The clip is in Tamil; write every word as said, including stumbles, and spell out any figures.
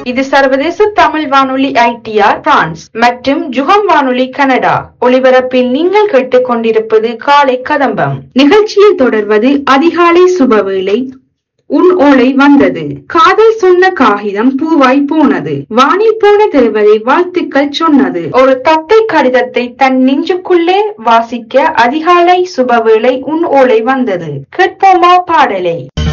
இது சர்வதேச தமிழ் வானொலி ஐடிஆர் பிரான்ஸ் மற்றும் ஜுகம் வானொலி கனடா ஒலிபரப்பில் நீங்கள் கேட்டுக் கொண்டிருப்பது காலை கதம்பம். நிகழ்ச்சியில் தொடர்வது அதிகாலை சுபவேளை. உன் ஓலை வந்தது, காதல் சொன்ன காகிதம் பூவாய் போனது, வானில் போன தேவதை வாழ்த்துக்கள் சொன்னது. ஒரு தத்தை கடிதத்தை தன் நெஞ்சுக்குள்ளே வாசிக்க அதிகாலை சுபவேளை உன் ஓலை வந்தது. கேட்போமா பாடலை?